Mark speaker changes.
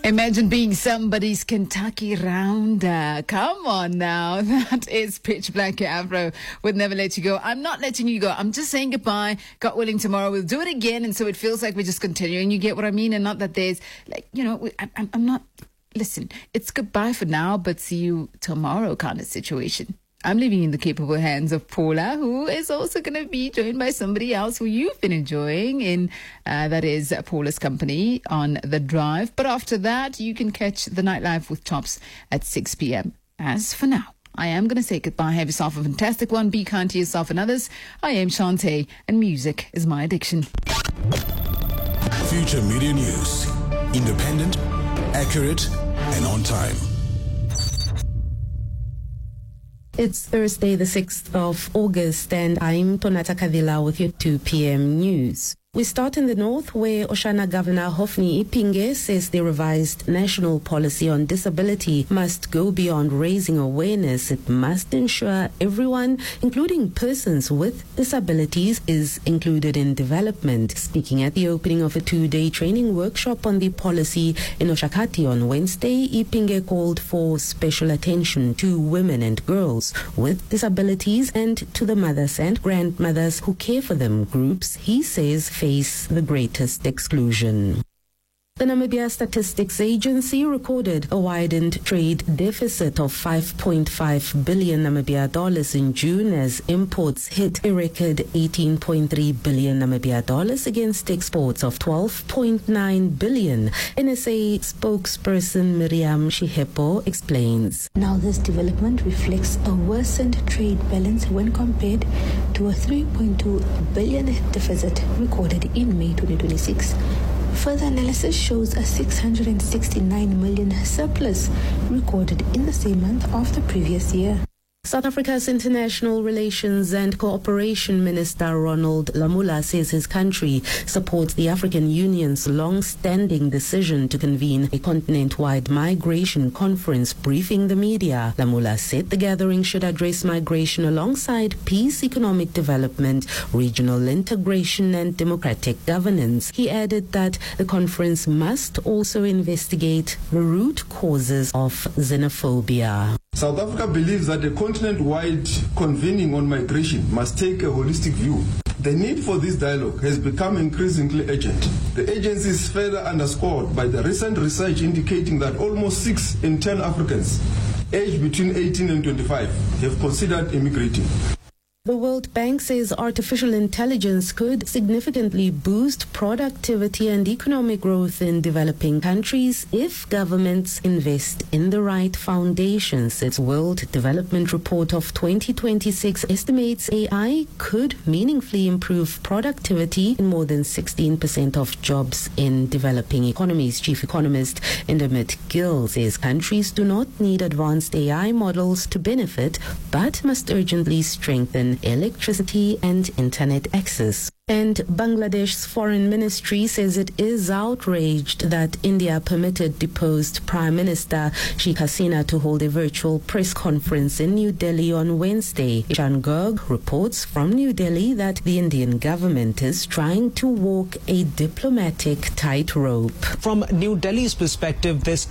Speaker 1: Imagine being somebody's Kentucky Rounder. Come on now. That is Pitch Black Afro with Never Let You Go. I'm not letting you go. I'm just saying goodbye. God willing, tomorrow we'll do it again. And so it feels like we're just continuing. You get what I mean? And not that there's I'm not, listen, it's goodbye for now, but see you tomorrow kind of situation. I'm leaving you in the capable hands of Paula, who is also going to be joined by somebody else who you've been enjoying in, that is Paula's company on The Drive. But after that, you can catch the Nightlife with Tops at 6 p.m. As for now, I am going to say goodbye. Have yourself a fantastic one. Be kind to yourself and others. I am Shantae, and music is my addiction.
Speaker 2: Future Media News. Independent, accurate, and on time.
Speaker 3: It's Thursday, the 6th of August, and I'm Tonata Kavila with your 2 p.m. news. We start in the north, where Oshana Governor Hofni Ipinge says the revised national policy on disability must go beyond raising awareness. It must ensure everyone, including persons with disabilities, is included in development. Speaking at the opening of a 2-day training workshop on the policy in Oshakati on Wednesday, Ipinge called for special attention to women and girls with disabilities and to the mothers and grandmothers who care for them, groups he says face the greatest exclusion. The Namibia Statistics Agency recorded a widened trade deficit of 5.5 billion Namibia dollars in June as imports hit a record 18.3 billion Namibia dollars against exports of 12.9 billion. NSA spokesperson Miriam Shihepo explains.
Speaker 4: Now this development reflects a worsened trade balance when compared to a 3.2 billion deficit recorded in May 2026. Further analysis shows a 669 million surplus recorded in the same month of the previous year.
Speaker 3: South Africa's International Relations and Cooperation Minister Ronald Lamola says his country supports the African Union's long-standing decision to convene a continent-wide migration conference, briefing the media. Lamola said the gathering should address migration alongside peace, economic development, regional integration and democratic governance. He added that the conference must also investigate the root causes of xenophobia.
Speaker 5: South Africa believes that a continent-wide convening on migration must take a holistic view. The need for this dialogue has become increasingly urgent. The agency is further underscored by the recent research indicating that almost 6 in 10 Africans aged between 18 and 25 have considered immigrating.
Speaker 3: The World Bank says artificial intelligence could significantly boost productivity and economic growth in developing countries if governments invest in the right foundations. Its World Development Report of 2026 estimates AI could meaningfully improve productivity in more than 16% of jobs in developing economies. Chief economist Indermit Gill says countries do not need advanced AI models to benefit, but must urgently strengthen electricity and internet access. And Bangladesh's foreign ministry says it is outraged that India permitted deposed Prime Minister Sheikh Hasina to hold a virtual press conference in New Delhi on Wednesday. Ishan Garg reports from New Delhi that the Indian government is trying to walk a diplomatic tightrope.
Speaker 6: From New Delhi's perspective, this